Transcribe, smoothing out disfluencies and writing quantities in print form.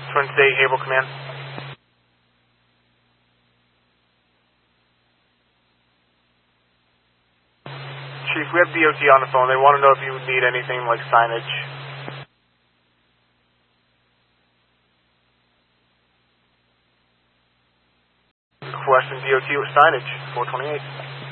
Twin State Havel Command. Chief, we have DOT on the phone. They want to know if you need anything like signage. Requesting DOT with signage, 428.